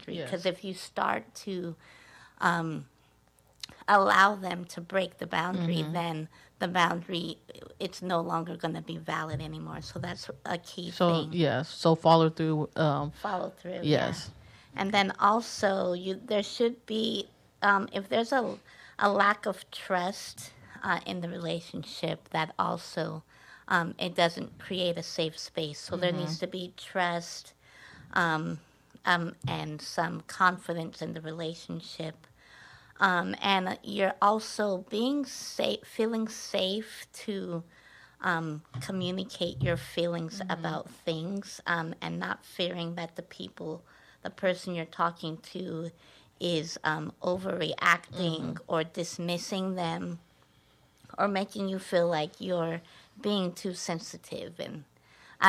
boundary. Yes. Because if you start to allow them to break the boundary, then the boundary, it's no longer going to be valid anymore. So that's a key So thing. yes, so follow through. Follow through, yeah. Yes. And then also, there should be, if there's a lack of trust in the relationship, that also it doesn't create a safe space. So there needs to be trust and some confidence in the relationship. And you're also being safe, feeling safe to communicate your feelings about things, and not fearing that the person you're talking to is overreacting or dismissing them or making you feel like you're being too sensitive and